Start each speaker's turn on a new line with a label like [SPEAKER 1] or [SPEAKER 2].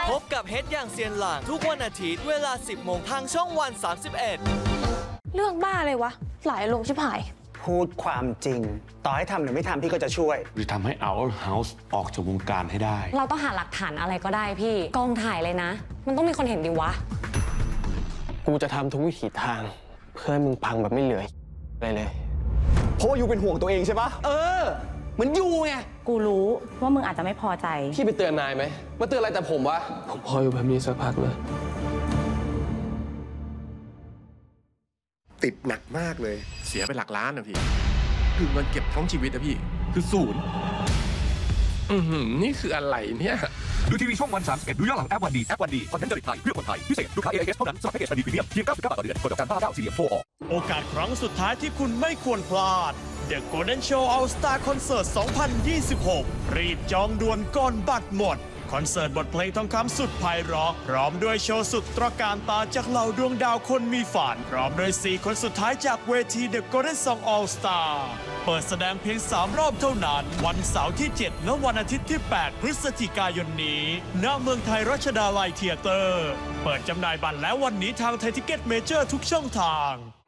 [SPEAKER 1] พบกับเฮดอย่างเซียนหลางทุกวันอาทิตย์เวลา 10 โมงทางช่องวัน 31
[SPEAKER 2] เรื่องบ้าเลยวะหลายลงชิบหาย
[SPEAKER 3] พูดความจริงต่อให้ทำหรือไม่ทำพี่ก็จะช่วย
[SPEAKER 4] จะทำให้ Our House ออกจากวงการให้ได้
[SPEAKER 5] เราต้องหาหลักฐานอะไรก็ได้พี่กองถ่ายเลยนะมันต้องมีคนเห็นดิวะ
[SPEAKER 6] กูจะทำทุกวิถีทางเพื่อให้มึงพังแบบไม่เหลืออะไรเลย
[SPEAKER 3] เพราะว่ายูเป็นห่วงตัวเองใช่ปะเหมือนยูไง
[SPEAKER 2] กูรู้ว่ามึงอาจจะไม่พอใจ
[SPEAKER 6] พี่ไปเตือนนายไหมมาเตือนอะไรแต่ผมวะผมพออยู่แบบนี้สักพักเลย
[SPEAKER 7] ติดหนักมากเลยเสียไปหลักล้านนะพี่คือเงินเก็บทั้งชีวิตนะพี่คือศูนย์นี่คืออะไรเนี่ย
[SPEAKER 8] ดูทีวีช่องวัน31ดูย้อนหลังแอปวันดีแอปวันดีคอนเทนต์จริตไทยเพื่อคนไทยพิเศษลูกค้า AIS เท่านั้นสมัครแพ็กเกจวันดีพรีเมียมเพียง99 บาทต่อเดือนกดดอกจัน59สี่เหลี่ยมโทรออก
[SPEAKER 1] โอกาสครั้งสุดท้ายที่คุณไม่ควรพลาด The Golden Show All Star Concert 2026 รีบจองด่วนก่อนบัตรหมดคอนเสิร์ตบทเพลงทองคำสุดไพเราะพร้อมด้วยโชว์สุดตระการตาจากเหล่าดวงดาวคนมีฝันพร้อมด้วย4 คนสุดท้ายจากเวที The Golden Song All Star เปิดแสดงเพียง3 รอบเท่านั้นวันเสาร์ที่ 7 และวันอาทิตย์ที่ 8 พฤศจิกายนนี้ณเมืองไทยรัชดาลัยเธียเตอร์เปิดจำหน่ายบัตรแล้ววันนี้ทางไทยทิเก็ตเมเจอร์ทุกช่องทาง